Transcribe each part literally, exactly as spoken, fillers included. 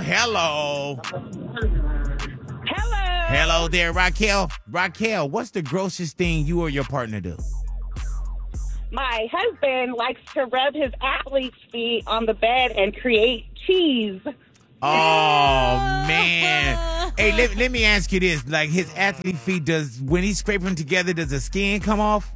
Hello. Hello. Hello there, Raquel. Raquel, what's the grossest thing you or your partner do? My husband likes to rub his athlete's feet on the bed and create cheese. Oh, man. Hey, let, let me ask you this. Like, his athlete feet, does when he scrape them together, does the skin come off?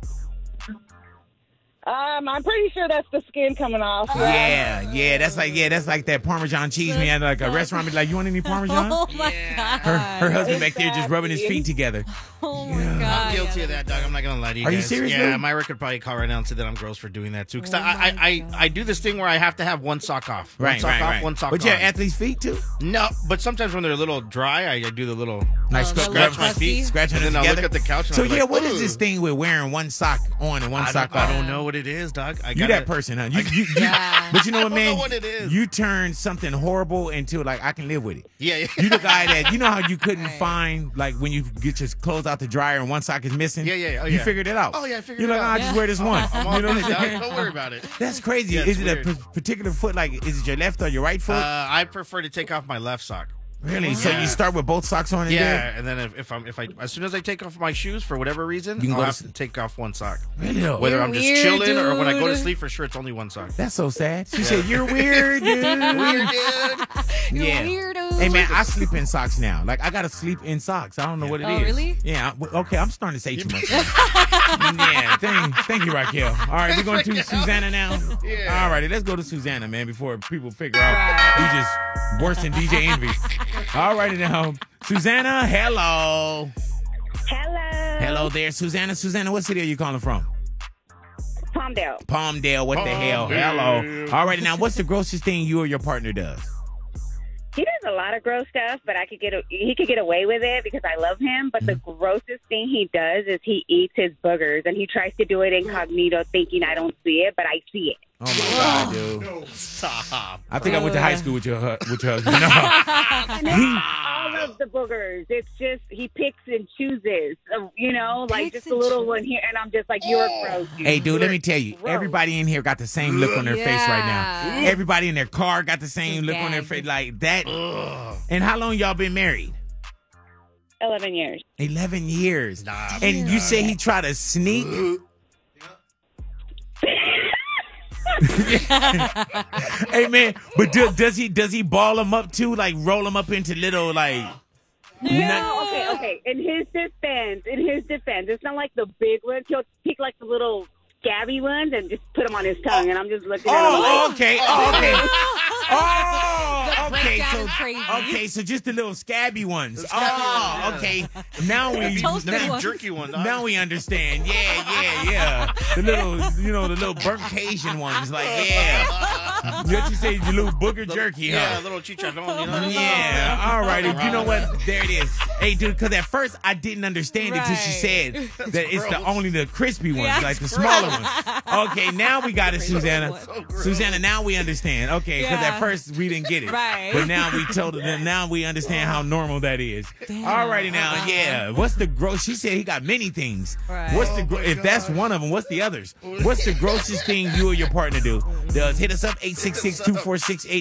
Um, I'm pretty sure that's the skin coming off. Yeah, yeah, that's like yeah, that's like that Parmesan cheese. We had like a restaurant be like, you want any Parmesan? Oh my Yeah. god. Her, her husband back there just rubbing his feet together. Oh my Yeah. god. I'm guilty of that, dog. I'm not gonna lie to you Are you guys. serious, Yeah, Lou? my record probably call right now and say that I'm gross for doing that too. Because Oh I, I, my I, God. I do this thing where I have to have one sock off, one Right, sock right, off, right. one sock But you on. have athlete's feet too? No, but sometimes when they're a little dry, I, I do the little Like Oh, scratch, the scratch little my crusty? feet, scratching And them then I'll together. look at the couch and so I'll be yeah, like, what is "Ooh." this thing with wearing one sock on and one I sock don't, off? I don't know what it is, dog. I You gotta, that person, huh? You, you, you, Yeah. But you know I what, don't man? know what it is. You turn something horrible into like I can live with it. Yeah, yeah. You the guy that you know how you couldn't Right. find like when you get your clothes out the dryer and one sock is missing. Yeah, yeah, oh, You yeah. figured it out. Oh, yeah, I figured You're it like, out. oh, I just Yeah. wear this one. I'm all you know good, what I'm dog. saying? Don't worry about it. That's crazy. Yeah, is it's it a weird. p- particular foot? Like, is it your left or your right foot? Uh, I prefer to take off my left sock. really? So yeah. you start with both socks on and Yeah, there? and then if, if I'm if I as soon as I take off my shoes for whatever reason, You can I'll go to have sleep. to take off one sock. Really though? Whether You're I'm just weird, chilling or when I go to dude. sleep, for sure it's only one sock. That's so sad. She said, you're weird, dude. Weird, dude. You're Yeah. weirdo. Hey man, I sleep in socks now. Like I gotta sleep in socks. I don't know what it is. Oh, really? Yeah. I- Okay, I'm starting to say too much. yeah. Thank, thank you, Raquel. All right, we're going to Susanna now. Yeah. All righty, let's go to Susanna, man, before people figure out we just worse than D J Envy. All righty now, Susanna. Hello. Hello. Hello there, Susanna. Susanna, what city are you calling from? Palmdale. Palmdale. What the hell? Hello. Palmdale. All righty now, what's the grossest thing you or your partner does? He does a lot of gross stuff, but I could get a, he could get away with it because I love him. But the grossest thing he does is he eats his boogers, and he tries to do it incognito, thinking I don't see it, but I see it. Oh my God, dude. No, stop. I think I went to high school with your hu- with your husband. No. And it's all of the boogers. It's just he picks and chooses. Uh, you know, like Picks just a and little chooses. one here, and I'm just like, you're gross. dude. Hey, dude, let me tell you, Gross. everybody in here got the same look on their face right now. Yeah. Everybody in their car got the same Just look on their gagged. face like that. Ugh. And how long y'all been married? Eleven years. eleven years. Nah, And you say he tried to sneak? Hey, man, but do, does he does he ball them up too? Like roll them up into little like... No, okay, okay. In his defense, in his defense, it's not like the big ones. He'll pick like the little scabby ones and just put them on his tongue, and I'm just looking at him Oh, like, okay. Oh, okay. Oh, The okay. breakdown So, is crazy. okay, so just the little scabby ones. scabby Oh, ones, okay. Now we The toasted the big ones. jerky one, dog. now we understand. Yeah, yeah, yeah. The little, you know, the little burnt Cajun ones. Like, yeah. What you say, your little booger jerky, Yeah, huh? a little chicharron, you know what I mean? Yeah, all right. You know what? There it is. Hey, dude, because at first I didn't understand it until she said Right. that it's the gross. only the crispy ones, Yeah, like the it's smaller ones. Okay, now we got it, Susanna. So Susanna, now we understand. Okay, because Yeah. at first we didn't get it. Right. But now we told her, now we understand how normal that is. Damn. All righty now, yeah. What's the gross? She said he got many things. Right. What's the gro- if that's one of them, what's the others? What's the grossest thing you or your partner do? Does hit us up eight six six, two four six, eight